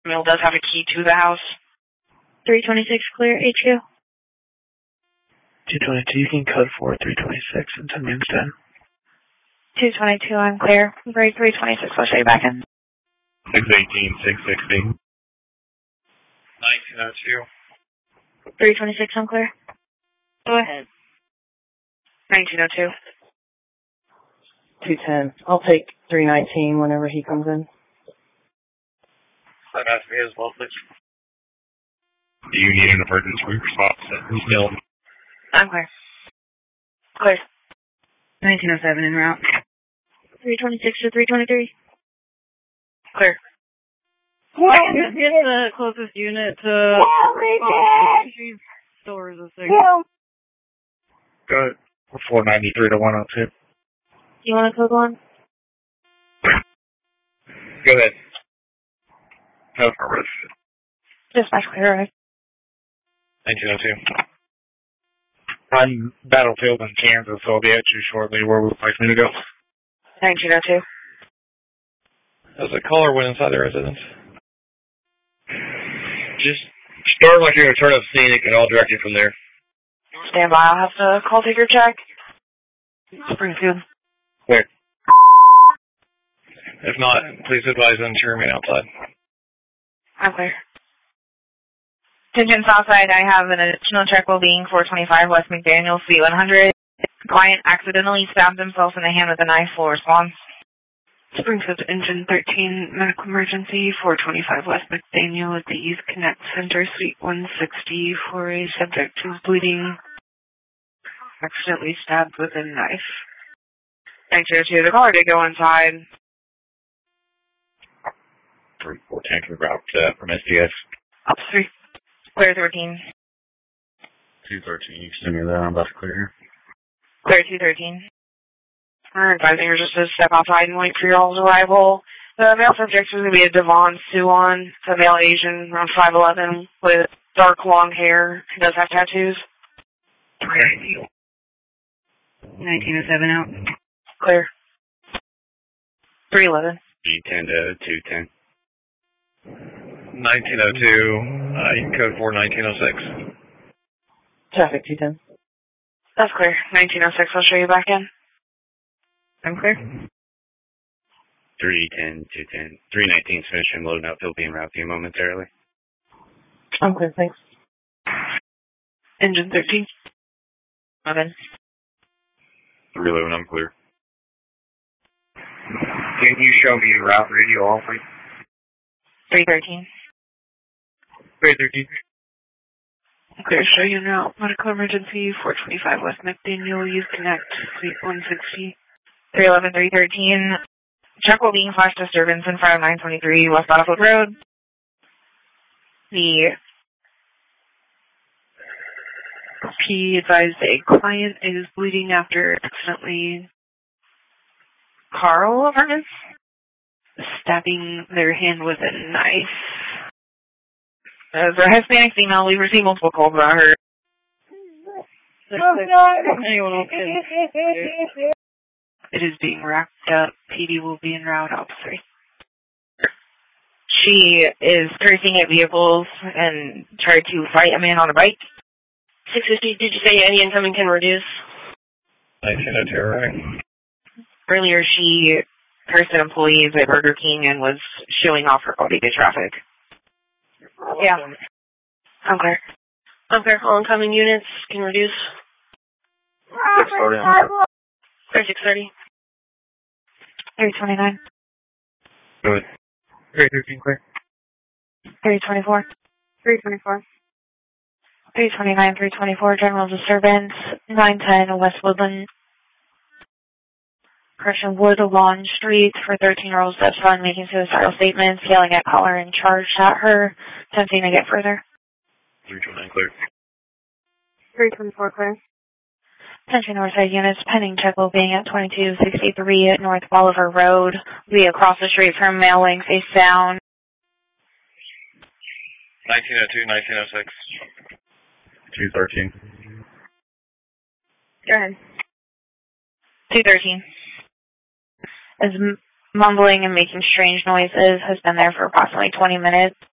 Mill does have a key to the house. 326 clear, HQ. 222, you can code 4, 326, and 10 means 10. 222, I'm clear. Break 326, I'll show you back in. 618, 616. 1902. 326, I'm clear. Go ahead. 1902. 210. I'll take 319 whenever he comes in. That has to be as well, please. Do you need an emergency response at Mill? I'm clear. Clear. 1907 en route. 326 to 323. Clear. Get the closest unit to stores of 6. Go ahead. 493 to 102. You want to code 1? Go ahead. No purpose. Dispatch clear, right? 1902. I'm Battlefield in Kansas, so I'll be at you shortly. Where would you like me to go? 1902. As a caller went inside the residence. Just start like you're going to turn up scenic, and I'll direct you from there. Stand by. I'll have to call taker check. Springfield. Clear. If not, please advise them to remain outside. I'm clear. Attention Southside, I have an additional check well-being 425 West McDaniel, Suite 100. Client accidentally stabbed himself in the hand with a knife. Full response. Springfield Engine 13, medical emergency, 425 West McDaniel at the East Connect Center, Suite 160, for a subject who's bleeding, accidentally stabbed with a knife. 1902, the caller did go inside. 314 can route from SDS. Up 3. Clear 13. 213, you can send me there. I'm about to clear here. Clear 213. We're advising her just to step outside and wait for your all's arrival. The male subject is going to be a Devon Suwon. It's a male Asian, around 5'11", with dark long hair. He does have tattoos. 1907 out. Clear. 311. 310 to 210. 1902, you can code 4, 1906. Traffic 210. That's clear. 1906, I'll show you back in. I'm clear. 310, 210. 319's finishing loading up. He'll be en route to you momentarily. I'm clear, thanks. Engine 13. 11. 311, I'm clear. Can you show me your route radio also? 313. 313. Clear, show you now. Medical emergency, 425 West McDaniel, Youth Connect, Suite 160. 311, 313. Check well-being / disturbance in front of 923 West Battlefield Road. The P advised a client is bleeding after accidentally Carl Ernest stabbing their hand with a knife. As a Hispanic female, we received multiple calls about her. Anyone else can. It is being wrapped up. PD will be en route, Op 3. She is cursing at vehicles and tried to fight a man on a bike. 650, did you say any incoming can reduce? 1902, right? Earlier, she cursed at employees at Burger King and was showing off her quality of traffic. Yeah. I'm clear. All incoming units can reduce. 630. 630. 329. Go ahead. 313, clear. 324. 324. 329, 324, general disturbance, 910 West Woodland. Person Wood Lawn Street for 13-year-old stepson making suicidal statements, yelling at caller and charged at her, attempting to get further. 329, clear. 324, clear. Attention Northside units, pending check being at 2263 at North Bolivar Road. We across the street from Mailing, face down. 1902, 1906. 213. Go ahead. 213. Is mumbling and making strange noises, has been there for approximately 20 minutes.